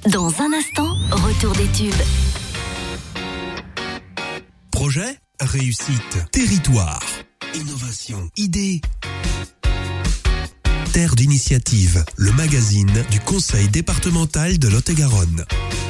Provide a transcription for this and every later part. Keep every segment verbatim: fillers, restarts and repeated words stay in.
Dans un instant, retour des tubes. Projet, réussite, territoire, innovation, idée. Terre d'initiative, le magazine du Conseil départemental de Lot-et-Garonne.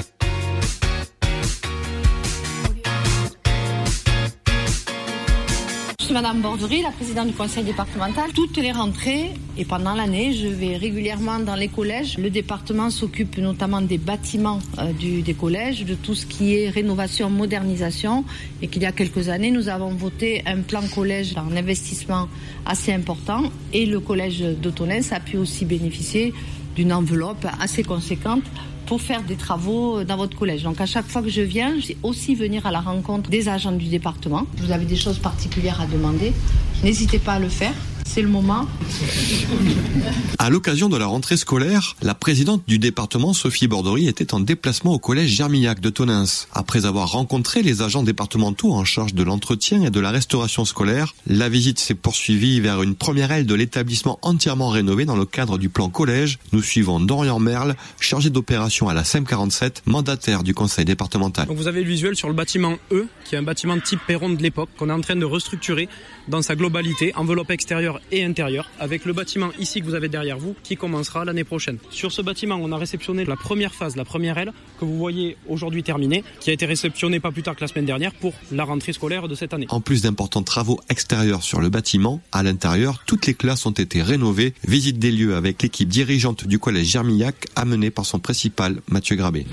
Je suis Madame Bordery, la présidente du conseil départemental. Toutes les rentrées et pendant l'année, je vais régulièrement dans les collèges. Le département s'occupe notamment des bâtiments euh, du, des collèges, de tout ce qui est rénovation, modernisation. Et qu'il y a quelques années, nous avons voté un plan collège d'un investissement assez important. Et le collège de Tonnes a pu aussi bénéficier d'une enveloppe assez conséquente pour faire des travaux dans votre collège. Donc à chaque fois que je viens, je vais aussi venir à la rencontre des agents du département. Vous avez des choses particulières à demander, n'hésitez pas à le faire. C'est le moment. À l'occasion de la rentrée scolaire, la présidente du département, Sophie Bordery, était en déplacement au collège Germillac de Tonnes. Après avoir rencontré les agents départementaux en charge de l'entretien et de la restauration scolaire, la visite s'est poursuivie vers une première aile de l'établissement entièrement rénové dans le cadre du plan collège. Nous suivons Dorian Merle, chargé d'opération à la S E M quarante-sept, mandataire du conseil départemental. Donc vous avez le visuel sur le bâtiment E, qui est un bâtiment type perron de l'époque, qu'on est en train de restructurer dans sa globalité, enveloppe extérieure et intérieure, avec le bâtiment ici que vous avez derrière vous, qui commencera l'année prochaine. Sur ce bâtiment, on a réceptionné la première phase, la première aile, que vous voyez aujourd'hui terminée, qui a été réceptionnée pas plus tard que la semaine dernière pour la rentrée scolaire de cette année. En plus d'importants travaux extérieurs sur le bâtiment, à l'intérieur, toutes les classes ont été rénovées. Visite des lieux avec l'équipe dirigeante du collège Germillac, amenée par son principal, Mathieu Grabé.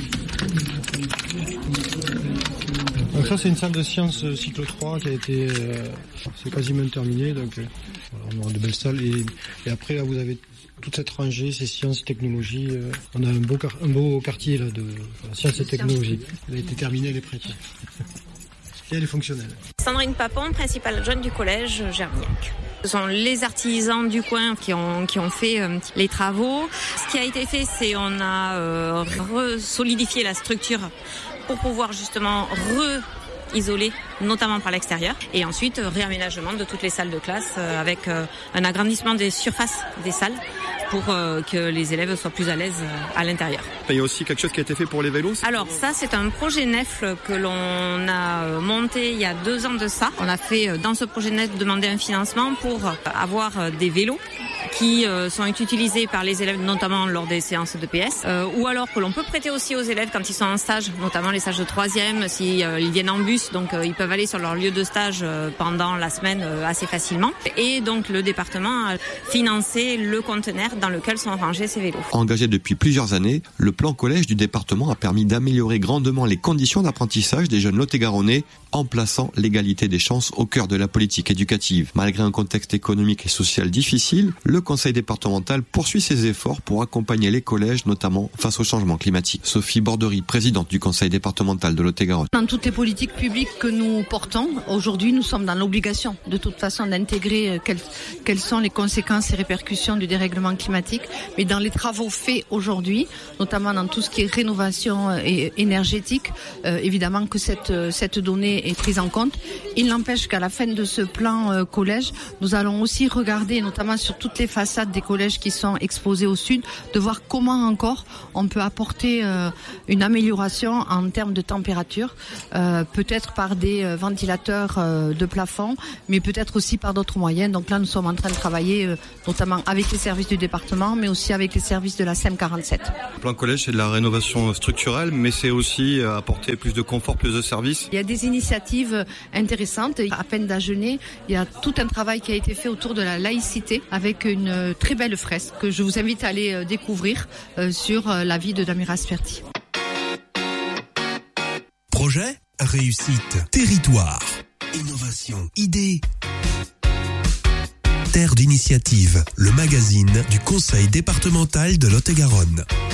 Donc ça c'est une salle de sciences cycle trois qui a été euh, c'est quasiment terminé, donc euh, voilà, on aura de belles salles et, et après là vous avez toute cette rangée, c'est sciences et technologies. Euh, on a un beau, car- un beau quartier là de voilà, sciences et technologies. Elle a été terminée, elle est prête. Et elle est fonctionnelle. Sandrine Papon, principale adjointe du collège Germillac. Ce sont les artisans du coin qui ont, qui ont fait euh, les travaux. Ce qui a été fait, c'est on a euh, re-solidifié la structure pour pouvoir justement re-isoler, notamment par l'extérieur. Et ensuite, euh, réaménagement de toutes les salles de classe euh, avec euh, un agrandissement des surfaces des salles pour euh, que les élèves soient plus à l'aise euh, à l'intérieur. Il y a aussi quelque chose qui a été fait pour les vélos. Alors ça, c'est un projet N E F que l'on a monté il y a deux ans de ça. On a fait dans ce projet N E F demander un financement pour avoir des vélos qui euh, sont utilisés par les élèves, notamment lors des séances de P S, euh, ou alors que l'on peut prêter aussi aux élèves quand ils sont en stage, notamment les stages de troisième, si euh, ils viennent en bus, donc euh, ils peuvent aller sur leur lieu de stage euh, pendant la semaine euh, assez facilement. Et donc le département a financé le conteneur dans lequel sont rangés ces vélos. Engagé depuis plusieurs années, le plan collège du département a permis d'améliorer grandement les conditions d'apprentissage des jeunes Lot-et-Garonnais en plaçant l'égalité des chances au cœur de la politique éducative. Malgré un contexte économique et social difficile, le conseil départemental poursuit ses efforts pour accompagner les collèges, notamment face au changement climatique. Sophie Bordery, présidente du conseil départemental de Lot-et-Garonne. Dans toutes les politiques publiques que nous portons, aujourd'hui nous sommes dans l'obligation de toute façon d'intégrer quelles, quelles sont les conséquences et répercussions du dérèglement climatique. Mais dans les travaux faits aujourd'hui, notamment dans tout ce qui est rénovation énergétique, euh, évidemment que cette, cette donnée est prise en compte. Il n'empêche qu'à la fin de ce plan euh, collège, nous allons aussi regarder, notamment sur toutes les façades des collèges qui sont exposés au sud, de voir comment encore on peut apporter euh, une amélioration en termes de température, euh, peut-être par des euh, ventilateurs euh, de plafond, mais peut-être aussi par d'autres moyens. Donc là, nous sommes en train de travailler euh, notamment avec les services du département, mais aussi avec les services de la S E M quarante-sept. Le plan collège, c'est de la rénovation structurelle, mais c'est aussi euh, apporter plus de confort, plus de services. Il y a des initiatives intéressantes. À peine d'ajeuner, il y a tout un travail qui a été fait autour de la laïcité avec une très belle fresque que je vous invite à aller découvrir sur la vie de Damira Sferti. Projet, réussite, territoire, innovation, idée. Terre d'initiative, le magazine du conseil départemental de Lot-et-Garonne.